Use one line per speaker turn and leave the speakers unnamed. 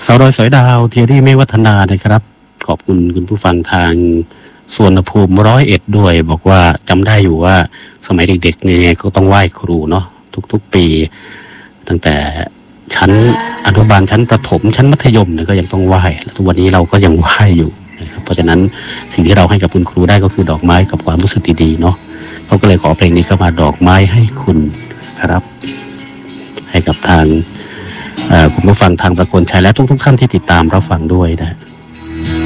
สาวดอยสอยดาวเทียรี่ไม่วัฒนานะครับขอบคุณคุณผู้ฟังทางสวนภูมิ101ด้วยบอกว่าจำได้อยู่ว่าสมัยเด็กๆเนี่ยก็ต้องไหว้ครูเนาะทุกๆปีตั้งแต่ชั้นอนุบาลชั้นประถมชั้นมัธยมเนี่ยก็ยังต้องไหว้ทุกวันนี้เราก็ยังไหว้อยู่นะครับเพราะฉะนั้นสิ่งที่เราให้กับคุณครูได้ก็คือดอกไม้กับความรู้สึกดีๆเนาะเขาก็เลยขอเพลงนี้เข้ามาดอกไม้ให้คุณครับให้กับทางคุณผู้ฟังทางประโคนชัยและทุกๆท่านที่ติดตามรับฟังด้วยนะ